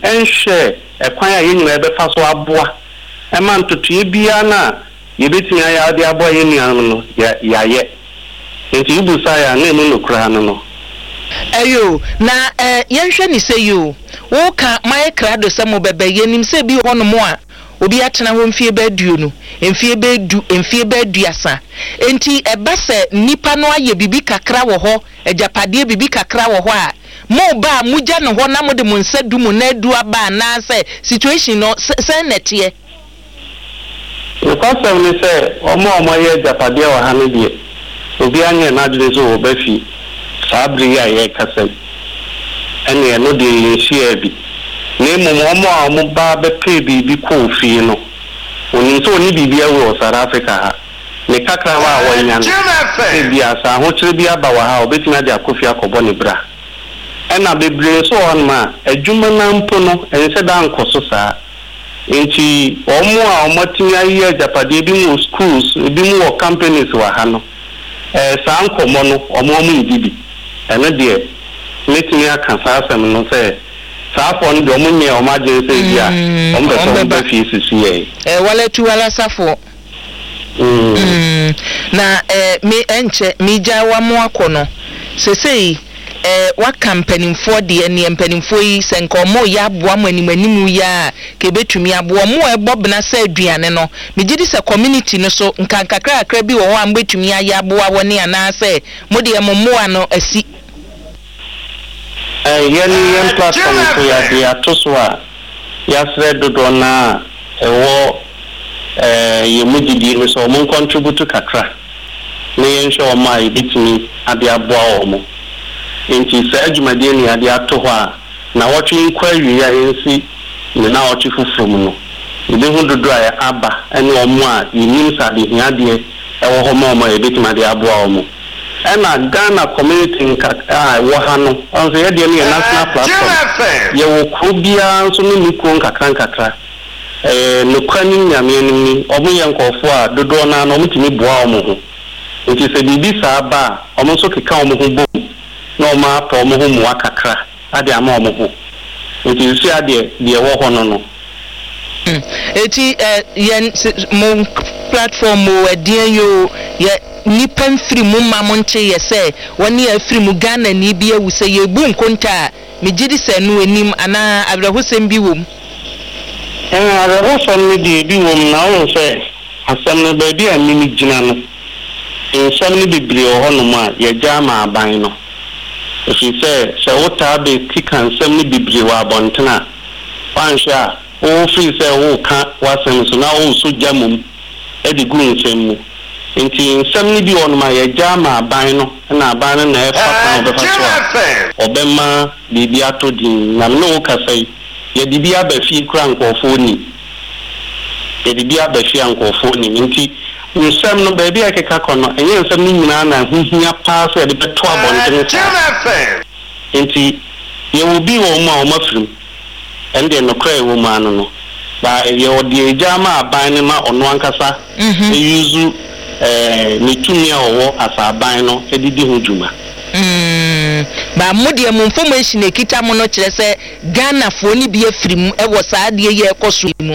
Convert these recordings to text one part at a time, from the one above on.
enhwe ekwan a yenyina ebefa so aboa ema ntotoe bia na yebetimi aya de aboa yenuan no ya ye nti ibusa ya na emu nokura no ayo na yenhwe ni se yo wo ka my krado se mo bebe yenim se bi ho no mo a obi atena ho mfie ba duo no mfie ba duasa enti ebase nipa no aye bibi kakra wo ho ejapade bibi kakra wo ho a mo ba muja no ho na mo de mo nsa du mo na du aba na se situation no se netie because we say omo ye japade wa ha no die obi anye na adure so oba fi sabri ya ye kasem ene no de share bi na omo ba be pay bibi ko fi no oni so ni bibi awo South Africa ha ne kakra wa wanya no bi asa ho kire bi aba wa ha obetimi ade akofi akobo ne bra ena bebre so on ma adwuma na mpo no ense da nkoso saa enti omo timi ayi japade bi mu schools bi mu companies wa ha no saa nkomo no omo mu bibi ene de metimi aka saa asem no se safo no de omo nye omo agye se bia omo be fi sisi wala tu wala safo na me enche mi jawa mo akono sesei wa company for de ne mpanimfo yi senko mo ya aboa mo animanimu ya ke betumi aboa mo ebobna sa aduane no me gidi se community no so nkankakra akra bi wo ho am betumi ya aboa woni ana se mo de mo ano asi yen platform so ya de atoswa ya sre dodo na ewo ye mugidi no so mo contribute kakra na yen show ma ebitumi ade aboa mo enti sa adwumade ni ade ato ho a na wotu nkwawi ya yensi ne na wotu fufuru no ebe hu dodo a aba ene omo a yinim sa de hiade ewo ho mo ebitumi ade aboa mo ena Ghana community wo ha no onse ye de ne national platform ye wo krobia so no niko nkakra no kwani nyame ni omo ye nkofo a dodo na no mutimi boa omo ho nti se bibi sa ba omo so keka omo ho bom no ma pa omo ho mu akakra ade ama omo ho nti si ade de wo ho no eti yen mo platform mo adien yo ye nipa mfiri mu mammo nche ye se woni afiri mu Ghana ni bia wu se ye bu nkonta me gidi se no anim ana abrahosem bi wom abrahosem ni bi wom na wo se asem no ba bi amini gina no nsem ni bibiri ho no ma ye jama aban no ofi se wota be kika nsem ni bibiri wa abontena wansha o fi se wo ka wasem so na wo so jamum e di gu nsem mu enti nsem ni bi ono ma ye jama aban no na aban no na e fa obefa so obema bibi atodin na no kasai ye bibi abafi kura nkofo ni ye bibi abafi nkofo ni enti nsem no ba bi akeka kono enye nsem ni nyina na huhia pa so ye de beto abonten enti ye will be wo ma o mafirim ende no kra wo ma no ba ye odi jama aban ni ma ono ankasa e yuzu ni tumia owo asaban no edidi ho djuma ba modie mo information ekita mo no kire se Ghana fo ni bi afirim e wo saa de ye ekoso mu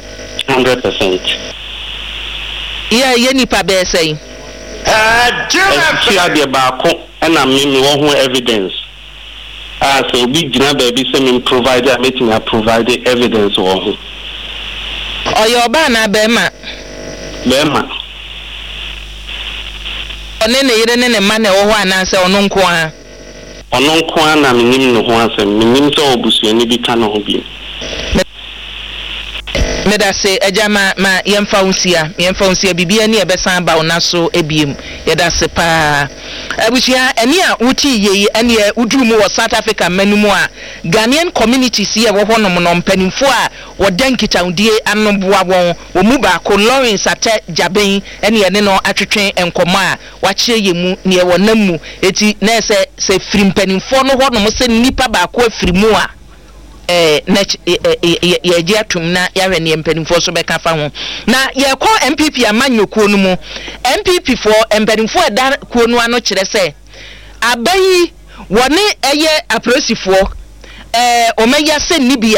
100% ye nipa be sei si ade ba ko na me wo ho evidence so bi gina ba bi se me provide a meeting a provide evidence wo ho oyo ba na be ma one ne yire ne ma na wo ho ananse ono nko a na minim no ho asem minim so obusuani bi ka no ho bi meda se ejama ma yemfa unsia bibia ni ebesan ba ona so ebiem yeda se pa abusia eni a wuti yeyi eni e uduru mu wo South Africa manumu a Ghanaian communities ye wo honom no mpanimfo a wodankita udie anoboa wo mu ba ko Lawrence ate jaben eni ene no atwetwen enkomo a wakyere yemu ne e wonamu eti na se firi mpanimfo no honom se nipa ba ko afirimu a ye je atum na ya hwe ne mpanimfo so beka fa ho na ye ko MPP amanyokuo no mu MPP for mpanimfo eda kuo no ano kire se abayi woni eye apresifo omeya se ni bia